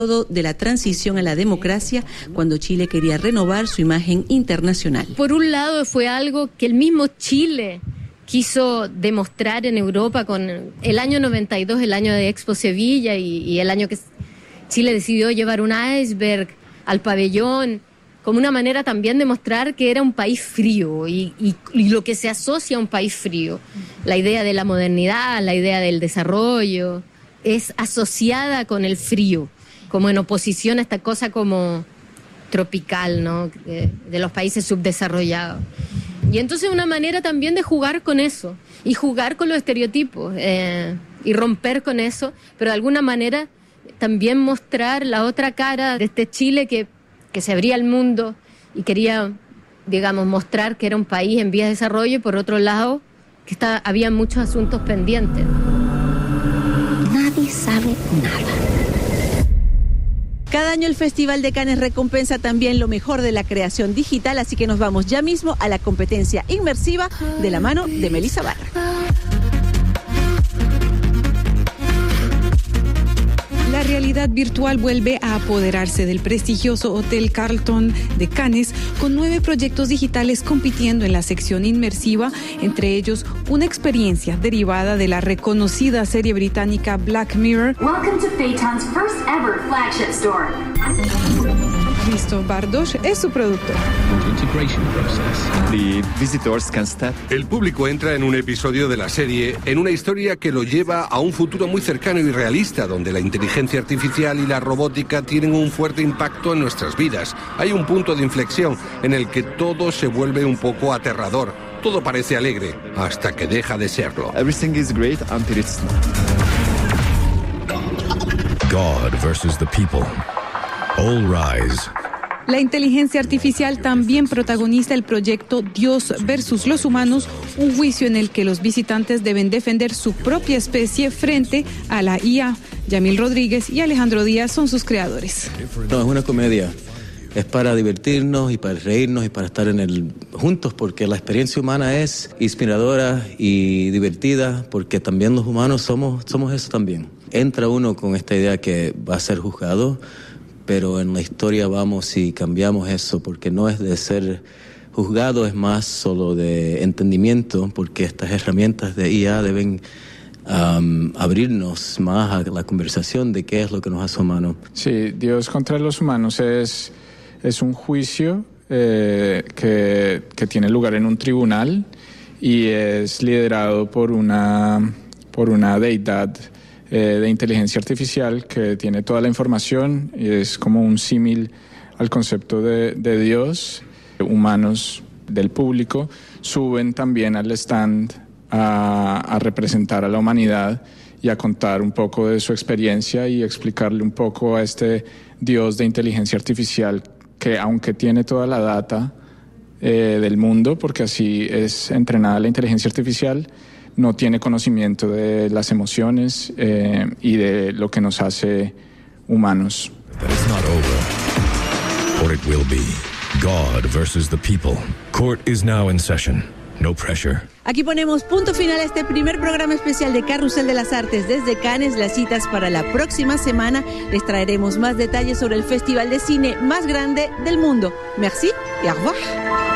de la transición a la democracia cuando Chile quería renovar su imagen internacional. Por un lado fue algo que el mismo Chile quiso demostrar en Europa con el año 92, el año de Expo Sevilla y el año que Chile decidió llevar un iceberg al pabellón, como una manera también de mostrar que era un país frío y lo que se asocia a un país frío. La idea de la modernidad, la idea del desarrollo, es asociada con el frío, como en oposición a esta cosa como tropical, ¿no? De los países subdesarrollados. Y entonces una manera también de jugar con eso, y jugar con los estereotipos, y romper con eso, pero de alguna manera también mostrar la otra cara de este Chile que se abría al mundo y quería, digamos, mostrar que era un país en vías de desarrollo, y por otro lado, que había muchos asuntos pendientes. Nadie sabe nada. Cada año el Festival de Cannes recompensa también lo mejor de la creación digital, así que nos vamos ya mismo a la competencia inmersiva de la mano de Melissa Barra. La realidad virtual vuelve a apoderarse del prestigioso Hotel Carlton de Cannes, con 9 proyectos digitales compitiendo en la sección inmersiva, entre ellos una experiencia derivada de la reconocida serie británica Black Mirror. Welcome to Phaeton's first ever flagship store. Christoph Bardosch es su productor. El público entra en un episodio de la serie, en una historia que lo lleva a un futuro muy cercano y realista, donde la inteligencia artificial y la robótica tienen un fuerte impacto en nuestras vidas. Hay un punto de inflexión en el que todo se vuelve un poco aterrador. Todo parece alegre, hasta que deja de serlo. Everything is great until it's not. God versus the people. All rise. La inteligencia artificial también protagoniza el proyecto Dios versus los humanos, un juicio en el que los visitantes deben defender su propia especie frente a la IA. Yamil Rodríguez y Alejandro Díaz son sus creadores. No, es una comedia. Es para divertirnos y para reírnos y para estar juntos, porque la experiencia humana es inspiradora y divertida, porque también los humanos somos eso también. Entra uno con esta idea que va a ser juzgado, pero en la historia vamos y cambiamos eso, porque no es de ser juzgado, es más solo de entendimiento, porque estas herramientas de IA deben abrirnos más a la conversación de qué es lo que nos hace humanos. Sí, Dios contra los humanos es un juicio que tiene lugar en un tribunal y es liderado por una deidad de inteligencia artificial que tiene toda la información, y es como un símil al concepto de Dios. Humanos del público suben también al stand a representar a la humanidad y a contar un poco de su experiencia y explicarle un poco a este Dios de inteligencia artificial que, aunque tiene toda la data del mundo, porque así es entrenada la inteligencia artificial, no tiene conocimiento de las emociones y de lo que nos hace humanos. That is not over, or it will be. God versus the people. Court is now in session. No pressure. Aquí ponemos punto final a este primer programa especial de Carrusel de las Artes desde Cannes. Las citas para la próxima semana. Les traeremos más detalles sobre el festival de cine más grande del mundo. Merci y au revoir.